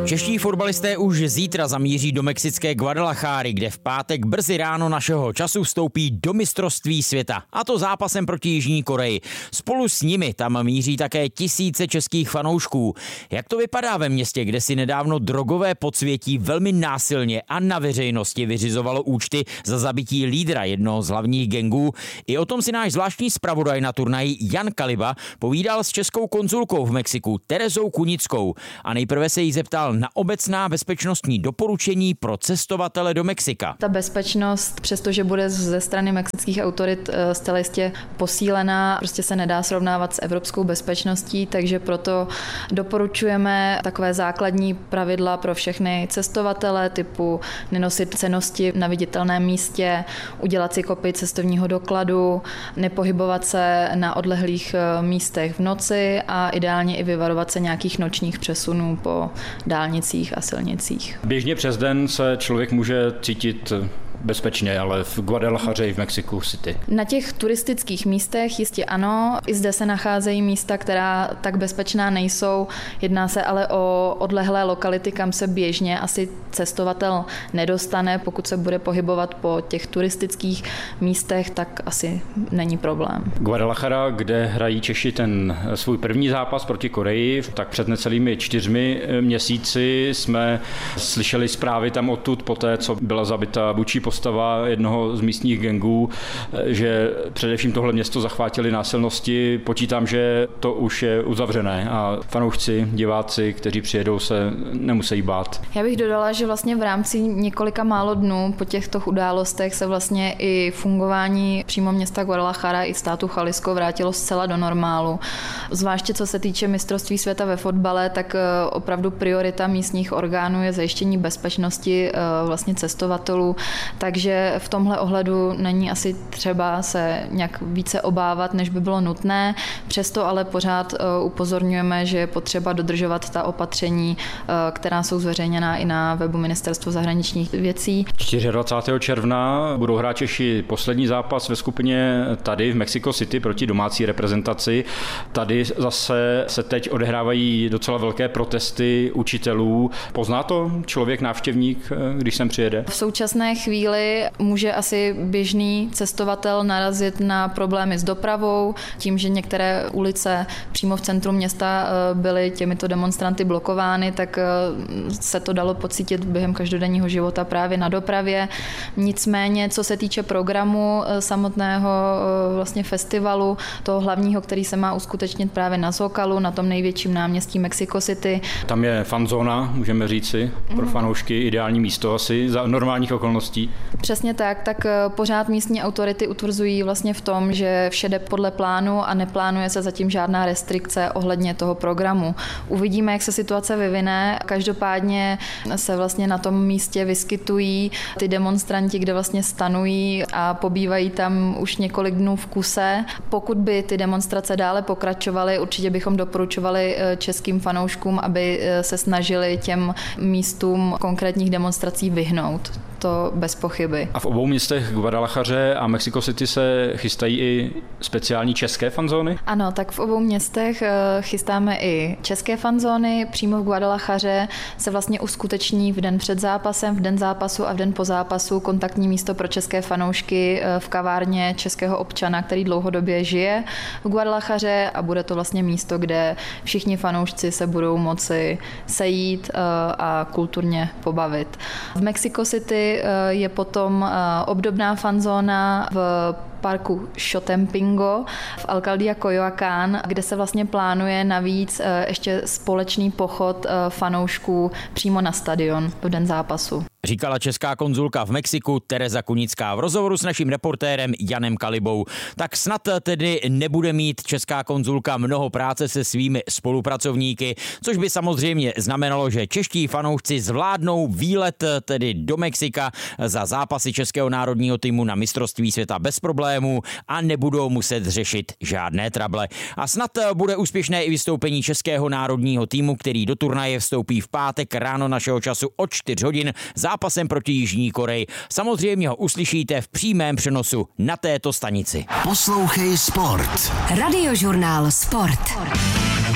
Čeští fotbalisté už zítra zamíří do mexické Guadalajary, kde v pátek brzy ráno našeho času vstoupí do mistrovství světa. A to zápasem proti Jižní Koreji. Spolu s nimi tam míří také tisíce českých fanoušků. Jak to vypadá ve městě, kde si nedávno drogové podsvětí velmi násilně a na veřejnosti vyřizovalo účty za zabití lídra jednoho z hlavních gangů? I o tom si náš zvláštní zpravodaj na turnaji Jan Kaliba povídal s českou konzulkou v Mexiku Terezou Kunickou a nejprve se jí zeptal na obecná bezpečnostní doporučení pro cestovatele do Mexika. Ta bezpečnost, přestože bude ze strany mexických autorit zcela jistě posílená, prostě se nedá srovnávat s evropskou bezpečností, takže proto doporučujeme takové základní pravidla pro všechny cestovatele, typu nenosit cennosti na viditelném místě, udělat si kopii cestovního dokladu, nepohybovat se na odlehlých místech v noci a ideálně i vyvarovat se nějakých nočních přesunů po dálnicích a silnicích. Běžně přes den se člověk může cítit bezpečně, ale v Guadalajaře i v Mexiku City. Na těch turistických místech jistě ano, i zde se nacházejí místa, která tak bezpečná nejsou. Jedná se ale o odlehlé lokality, kam se běžně asi cestovatel nedostane. Pokud se bude pohybovat po těch turistických místech, tak asi není problém. Guadalajara, kde hrají Češi ten svůj první zápas proti Koreji, tak před necelými 4 měsíci jsme slyšeli zprávy tam odtud poté, co byla zabita vůči postava jednoho z místních gangů, že především tohle město zachvátili násilnosti. Počítám, že to už je uzavřené a fanoušci, diváci, kteří přijedou, se nemusí bát. Já bych dodala, že vlastně v rámci několika málo dnů po těchto událostech se vlastně i fungování přímo města Guadalajara i státu Jalisco vrátilo zcela do normálu. Zvláště co se týče mistrovství světa ve fotbale, tak opravdu priorita místních orgánů je zajištění bezpečnosti vlastně cestovatelů. Takže v tomhle ohledu není asi třeba se nějak více obávat, než by bylo nutné. Přesto ale pořád upozorňujeme, že je potřeba dodržovat ta opatření, která jsou zveřejněná i na webu Ministerstva zahraničních věcí. 24. června budou hrát Češi poslední zápas ve skupině tady v Mexico City proti domácí reprezentaci. Tady zase se teď odehrávají docela velké protesty učitelů. Pozná to člověk, návštěvník, když sem přijede? V současné chvíli může asi běžný cestovatel narazit na problémy s dopravou, tím, že některé ulice přímo v centru města byly těmito demonstranty blokovány, tak se to dalo pocítit během každodenního života právě na dopravě. Nicméně, co se týče programu samotného vlastně festivalu, toho hlavního, který se má uskutečnit právě na Zócalu, na tom největším náměstí Mexico City. Tam je fanzóna, můžeme říci, pro fanoušky ideální místo asi za normálních okolností. Přesně tak pořád místní autority utvrzují vlastně v tom, že vše jde podle plánu a neplánuje se zatím žádná restrikce ohledně toho programu. Uvidíme, jak se situace vyvine. Každopádně se vlastně na tom místě vyskytují ty demonstranti, kde vlastně stanují a pobývají tam už několik dnů v kuse. Pokud by ty demonstrace dále pokračovaly, určitě bychom doporučovali českým fanouškům, aby se snažili těm místům konkrétních demonstrací vyhnout. To bez pochyby. A v obou městech Guadalajaře a Mexico City se chystají i speciální české fanzóny? Ano, tak v obou městech chystáme i české fanzóny. Přímo v Guadalajaře se vlastně uskuteční v den před zápasem, v den zápasu a v den po zápasu kontaktní místo pro české fanoušky v kavárně českého občana, který dlouhodobě žije v Guadalajaře a bude to vlastně místo, kde všichni fanoušci se budou moci sejít a kulturně pobavit. V Mexico City je potom obdobná fanzóna v parku Xochitepingo v Alcaldía Coyoacán, kde se vlastně plánuje navíc ještě společný pochod fanoušků přímo na stadion v den zápasu. Říkala česká konzulka v Mexiku Tereza Kunická v rozhovoru s naším reportérem Janem Kalibou. Tak snad tedy nebude mít česká konzulka mnoho práce se svými spolupracovníky, což by samozřejmě znamenalo, že čeští fanoušci zvládnou výlet tedy do Mexika za zápasy českého národního týmu na mistrovství světa bez problémů a nebudou muset řešit žádné trable. A snad bude úspěšné i vystoupení českého národního týmu, který do turnaje vstoupí v pátek ráno našeho času od 4 hodin zápasem proti Jižní Koreji. Samozřejmě ho uslyšíte v přímém přenosu na této stanici. Poslouchej Sport. Radiožurnál Sport.